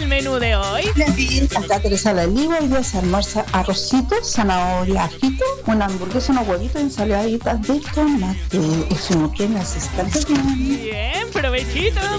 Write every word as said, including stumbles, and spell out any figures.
el menú de hoy? Acá Teresa la Liga y se almuerza arrocito, zanahoria, ajito, una hamburguesa, unos huevitos, ensaladitas de tomate. Eso no queda, se está bien. Bien, provechito.